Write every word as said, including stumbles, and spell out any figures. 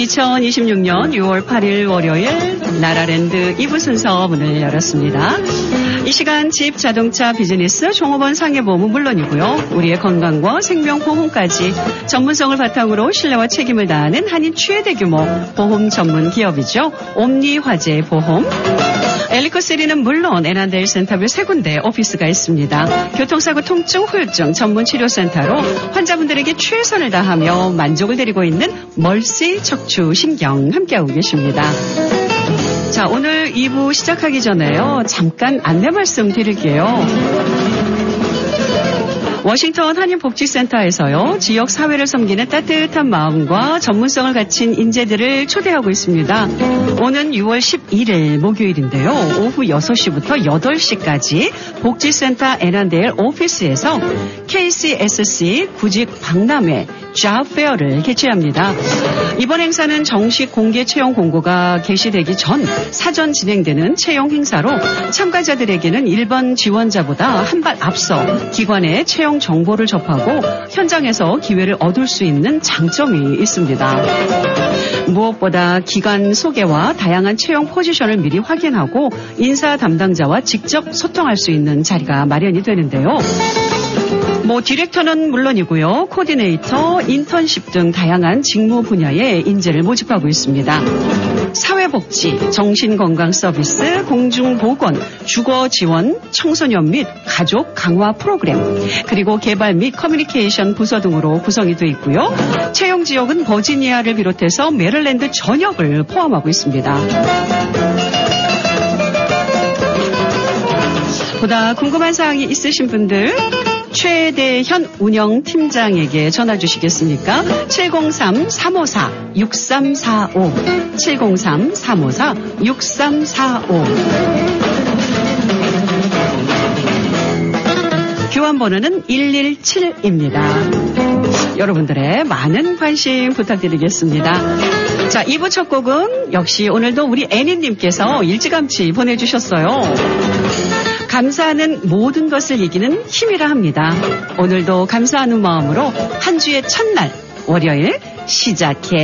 이천이십육 년 유월 팔일 월요일 나라랜드 이 부 순서 문을 열었습니다. 이 시간 집, 자동차, 비즈니스, 종업원 상해보험은 물론이고요. 우리의 건강과 생명보험까지 전문성을 바탕으로 신뢰와 책임을 다하는 한인 최대 규모 보험 전문 기업이죠. 옴니화재보험. 엘리코시리는 물론 애난데일 센터뷰 세 군데 오피스가 있습니다. 교통사고, 통증, 후유증 전문 치료센터로 환자분들에게 최선을 다하며 만족을 드리고 있는 멀시 척추 신경 함께하고 계십니다. 자, 오늘 이 부 시작하기 전에요. 잠깐 안내 말씀 드릴게요. 워싱턴 한인복지센터에서요. 지역 사회를 섬기는 따뜻한 마음과 전문성을 갖춘 인재들을 초대하고 있습니다. 오는 유월 십일일 목요일인데요. 오후 여섯 시부터 여덟 시까지 복지센터 애난데일 오피스에서 케이씨에스씨 구직 박람회 잡페어를 개최합니다. 이번 행사는 정식 공개 채용 공고가 게시되기 전 사전 진행되는 채용 행사로 참가자들에게는 일반 지원자보다 한 발 앞서 기관의 채용 정보를 접하고 현장에서 기회를 얻을 수 있는 장점이 있습니다. 무엇보다 기관 소개와 다양한 채용 포지션을 미리 확인하고 인사 담당자와 직접 소통할 수 있는 자리가 마련이 되는데요. 뭐 디렉터는 물론이고요. 코디네이터, 인턴십 등 다양한 직무 분야의 인재를 모집하고 있습니다. 사회복지, 정신건강 서비스, 공중보건, 주거 지원, 청소년 및 가족 강화 프로그램, 그리고 개발 및 커뮤니케이션 부서 등으로 구성이 되어 있고요. 채용 지역은 버지니아를 비롯해서 메릴랜드 전역을 포함하고 있습니다. 보다 궁금한 사항이 있으신 분들 최대현 운영팀장에게 전화 주시겠습니까? 칠공삼 삼오사 육삼사오 칠공삼 삼오사 육삼사오 교환번호는 일일칠입니다. 여러분들의 많은 관심 부탁드리겠습니다. 자, 이 부 첫 곡은 역시 오늘도 우리 애니님께서 일찌감치 보내주셨어요. 감사하는 모든 것을 이기는 힘이라 합니다. 오늘도 감사하는 마음으로 한 주의 첫날 월요일 시작해